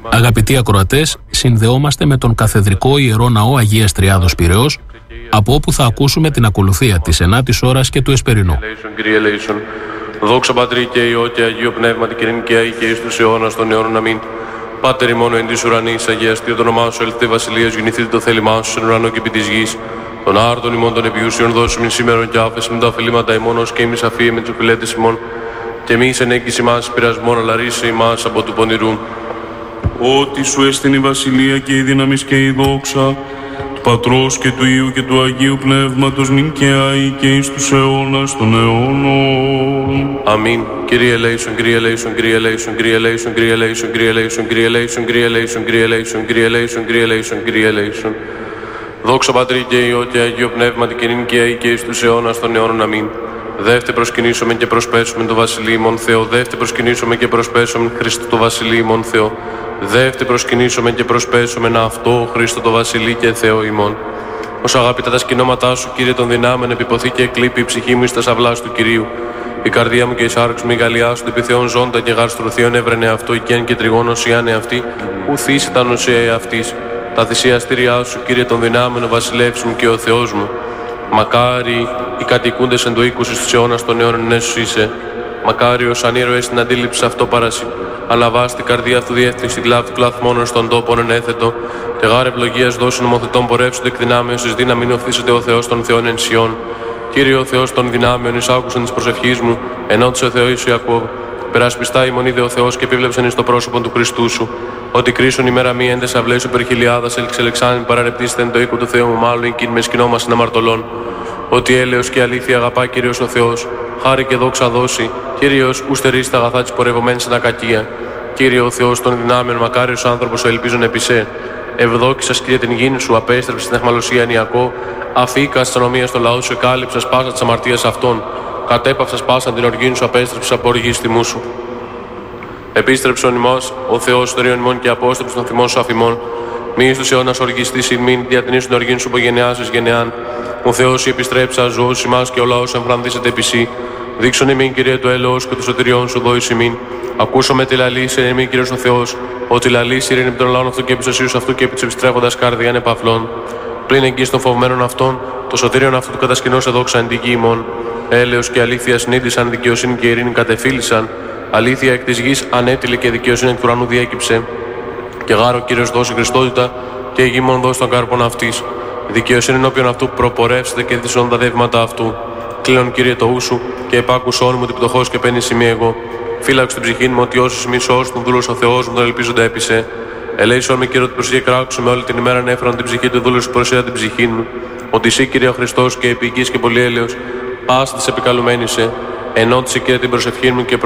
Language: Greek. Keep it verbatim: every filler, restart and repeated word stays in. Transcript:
Αγαπητοί ακροατές, συνδεόμαστε με τον Καθεδρικό Ιερό Ναό Αγίας Τριάδος Πειραιώς, από όπου θα ακούσουμε την ακολουθία της ενάτης ώρας και του εσπερινού. Δόξα Πατρί και Υιό και Αγίο Πνεύματι και νυν και αεί και εις τους αιώνας των αιώνων. Αμήν. Πάτερ ημών εν της ουρανής, αγιαστεί το όνομά σου, ελθέ βασιλείας, γεννηθείτε το θέλημά σου, εν ουρανό και επί της γης. Τον άρτον ημών των επιούσιων δώσουμε σήμερον και άφεση με τα αφελήματα ημών, ως και εμείς αφίεμεν τους οφειλέτες ημών. Και εμείς εν έκκηση ημάς πειρασμόν, αλλά ρίσε ημάς από του πονηρού. Ότι σου έστειν η βασιλεία και η δύναμις και η δόξα του Πατρός και του Υιού και του Αγίου Πνεύματος νυν και αεί και εις τους αιώνας των αιώνων. Αμήν. Κύριε ελέησον, Κύριε ελέησον, Κύριε ελέησον, Κύριε ελέησον, Κύριε ελέησον, Κύριε ελέησον, Κύριε ελέησον, Κύριε ελέησον, Κύριε ελέησον, Κύριε ελέησον, Κύριε ελέησον, Κύριε ελέησον. Δόξα Πατρί και Υιό και Αγίο Πνεύματι και νυν και αεί και εις τους αιώνας των αιώνων. Αμήν. Δεύτε προσκυνήσουμε και προσπέσουμε το Βασιλείο ημών Θεό. Δεύτε προσκυνήσουμε και προσπέσουμε Χριστό το Βασιλείο ημών Θεό. Δεύτε προσκυνήσουμε και προσπέσουμε να αυτό Χριστό το Βασιλείο και Θεό ημών. Ως αγάπητα τα σκηνώματά σου, Κύριε των δυνάμεων, επιποθεί και εκλείπει η ψυχή μου εις τα σαυλάς του Κυρίου. Η καρδία μου και η σάρξ μου, η γαλιά σου, επιθεών ζώντα και γαρστρωθείων έβρενε αυτό, οικέν και τριγώνος ιάνε αυτή, ουθείς ήταν ουσία εαυτής. Τα θυσιαστήριά σου, Κύριε των δυνάμεων, ο βασιλεύς μου και ο Θεός μου. Μακάρι οι κατοικούντες εν το οίκους εις τους αιώνας των αιώνων ενέσους είσαι. Μακάριος αν ήρωες στην αντίληψη αυτό παρασύ. Αλαβάς την καρδία του διεύθυνση κλάβ του κλαθμόνων στον τόπον ενέθετο. Και γάρ ευλογίας δώσει νομοθετών πορεύσονται εκ δυνάμεως εις δύναμην οφθήσεται ο Θεός των Θεών εν Σιών. Κύριε ο Θεός των δυνάμεων, εις άκουσαν της προσευχής μου, ενώτησε ο Θεός Ιακώβ. Περασπιστά ημών είδε ο Θεός και επίβλεψαν εις το πρόσωπο του Χριστού σου. Ότι κρίσον ημέρα μη έντες αυλές σου περχιλιάδας ελξελεξάνην παραρεπτήστε εν το οίκο του Θεού μου, μάλλον εκείνη με σκηνό μας αμαρτωλών. Ότι έλεος και αλήθεια αγαπά Κύριος ο Θεός, χάρη και δόξα δώσει. Κύριος ου στερείς τα αγαθά της πορευομένης εν ακακία. Κύριε ο Θεός των δυνάμεων, μακάριος άνθρωπος ο ελπίζων επί σε. Ευδόκησας Κύριε την γήνη σου, απέστρεψε την αιχμαλωσία ενιακό. Αφήκα τη ανομία στο λαό σου, εκάλυψα πάσα τη αμαρτία αυτών. Κατέπαυσα πάσα την οργή σου, απέστρεψα από οργή θυμού σου. Επίστρεψον ημάς, ο Θεός τριών ημών και απόστρεψε τον θυμό σου αφημών. Μη εις τους αιώνας οργιστής ημίν, διατηνήσουν την οργή σου από γενεάς εις γενεάν. Ο Θεός η επιστρέψα, ζωός ημάς και ο λαός εμφρανθήσεται επί σύ. Δείξον ημίν, Κύριε, το έλεος και του σωτηριών σου δόης ημίν. Ακούσαμε τη λαλήση, εν ημίν, Κύριος ο Θεός, ότι λαλήσει ειρήνη επί των λαών αυτού και επί σωσίους αυτού και επί της επιστρέφοντας καρδιάν επαφλών. Πλην εγγύης των φοβμένων αυτών, το σωτήριον αυτού του κατασκηνώσε δόξα εν τη γη ημών. Έλεος και αλήθεια συνείδησαν, δικαιοσύνη και ειρήνη κατεφίλησαν. Αλήθεια εκ της γης ανέτειλε και δικαιοσύνη εκ του ουρανού διέκυψε. Και γάρο Κύριος δώσει Χριστότητα και η γη μόν δώσει τον κάρπον αυτής. Δικαιοσύνη ενώπιον αυτού προπορεύσετε και δυσόν τα δεύματα αυτού. Κλείον Κύριε το ου σου και επάκουσόν μου την πτωχός και πέννη σημεία εγώ. Φύλαξε την ψυχή μου ότι όσους μη σώστον δούλος ο Θεός μου τον ελπίζονται έπεισε. Ελέησον με Κύριο την προσοχή κράξου με όλη την ημέρα έφεραν την ψυχή του δούλου σου προσέα την ψυχή μου. Ότι εσύ Κύριε ο Χριστός και επί γης και πολυέλεος, πάστη της επικαλουμένης σε. Ενώτησε Κύριε την προσευχή μου και